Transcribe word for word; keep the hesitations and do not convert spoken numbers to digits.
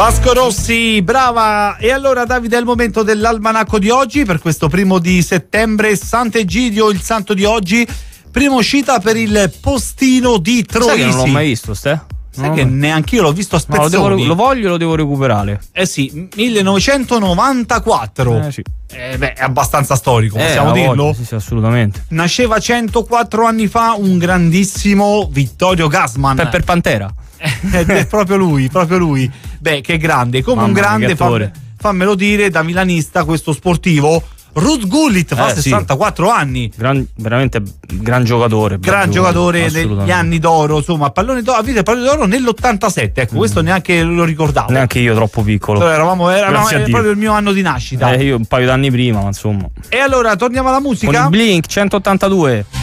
Vasco Rossi, brava. E allora Davide, è il momento dell'almanacco di oggi per questo primo di settembre. Sant'Egidio, il santo di oggi. Prima uscita per il postino di Troisi. Sai che non l'ho mai visto, ste? Sai no, che neanche io l'ho visto a spezzoni. No, lo, devo, lo voglio, lo devo recuperare. Eh sì, millenovecentonovantaquattro. Eh sì. Eh beh, è abbastanza storico, Eh, possiamo dirlo? Volta, sì, sì, assolutamente. Nasceva centoquattro anni fa un grandissimo Vittorio Gassman. Per, per Pantera. È proprio lui, proprio lui. Beh, che grande, come Mamma un grande, mia, fam- fammelo dire, da milanista questo sportivo. Ruud Gullit fa eh, sessantaquattro sì. anni. Gran, veramente gran giocatore. Gran giocatore degli anni d'oro, insomma, pallone d'oro, ha vinto il pallone d'oro nell'ottantasette. Ecco, mm. questo neanche lo ricordavo. Neanche io, troppo piccolo. Allora, eravamo, eravamo era proprio il mio anno di nascita. Eh, io un paio d'anni prima, ma insomma. E allora torniamo alla musica. Con il Blink centottantadue.